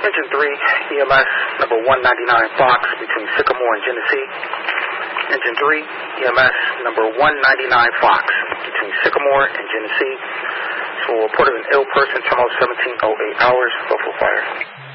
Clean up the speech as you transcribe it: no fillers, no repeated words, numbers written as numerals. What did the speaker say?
Engine 3, EMS number 199 Fox between Sycamore and Genesee. Engine 3, EMS number 199 Fox between Sycamore and Genesee. So we'll report an ill person, terminal 1708 hours, go for fire.